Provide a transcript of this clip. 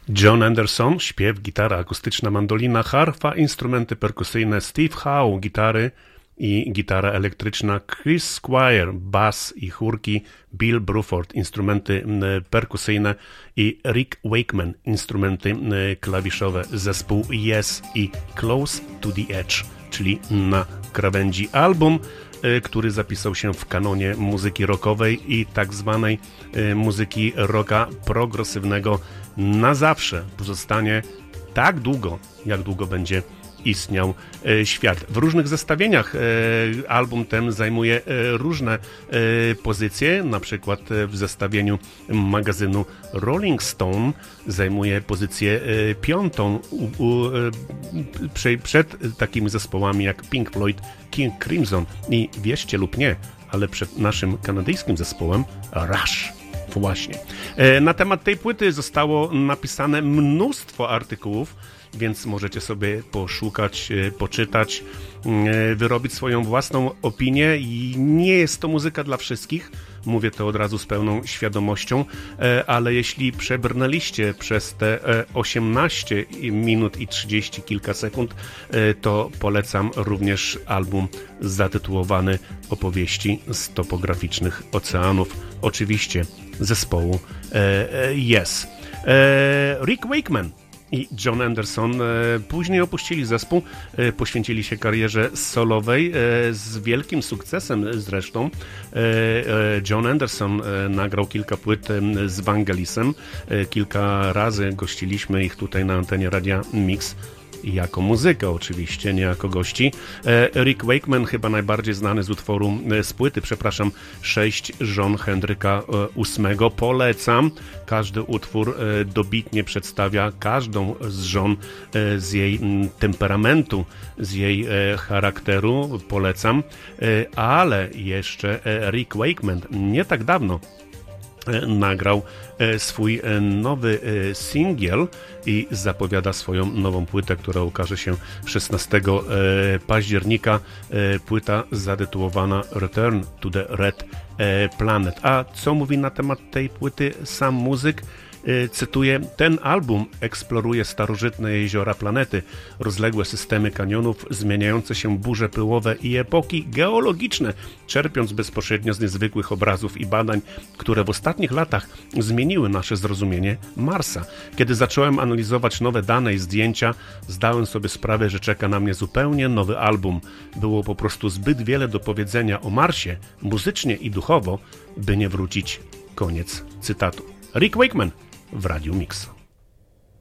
Jon Anderson, śpiew, gitara akustyczna, mandolina, harfa, instrumenty perkusyjne, Steve Howe, gitary i gitara elektryczna, Chris Squire, bas i chórki, Bill Bruford, instrumenty perkusyjne i Rick Wakeman, instrumenty klawiszowe. Zespół Yes i Close to the Edge, czyli na krawędzi. Album, który zapisał się w kanonie muzyki rockowej i tak zwanej muzyki rocka progresywnego, na zawsze pozostanie tak długo, jak długo będzie istniał świat. W różnych zestawieniach album ten zajmuje różne pozycje, na przykład w zestawieniu magazynu Rolling Stone zajmuje pozycję 5 przed takimi zespołami jak Pink Floyd, King Crimson i wierzcie lub nie, ale przed naszym kanadyjskim zespołem Rush. Właśnie. Na temat tej płyty zostało napisane mnóstwo artykułów, więc możecie sobie poszukać, poczytać, wyrobić swoją własną opinię i nie jest to muzyka dla wszystkich, mówię to od razu z pełną świadomością, ale jeśli przebrnęliście przez te 18 minut i 30 kilka sekund, to polecam również album zatytułowany Opowieści z topograficznych oceanów, oczywiście zespołu Yes. Rick Wakeman i Jon Anderson później opuścili zespół, poświęcili się karierze solowej z wielkim sukcesem zresztą. Jon Anderson nagrał kilka płyt z Vangelisem, kilka razy gościliśmy ich tutaj na antenie Radia Mix. Jako muzyka oczywiście, nie jako gości. Rick Wakeman chyba najbardziej znany z utworu, z płyty, 6 żon Henryka VIII. Polecam. Każdy utwór dobitnie przedstawia każdą z żon, z jej temperamentu, z jej charakteru. Polecam. Ale jeszcze Rick Wakeman nie tak dawno nagrał swój nowy singiel i zapowiada swoją nową płytę, która ukaże się 16 października. Płyta zatytułowana Return to the Red Planet. A co mówi na temat tej płyty sam muzyk? Cytuję: ten album eksploruje starożytne jeziora planety, rozległe systemy kanionów, zmieniające się burze pyłowe i epoki geologiczne, czerpiąc bezpośrednio z niezwykłych obrazów i badań, które w ostatnich latach zmieniły nasze zrozumienie Marsa. Kiedy zacząłem analizować nowe dane i zdjęcia, zdałem sobie sprawę, że czeka na mnie zupełnie nowy album. Było po prostu zbyt wiele do powiedzenia o Marsie, muzycznie i duchowo, by nie wrócić. Koniec cytatu. Rick Wakeman w Radiu Mix.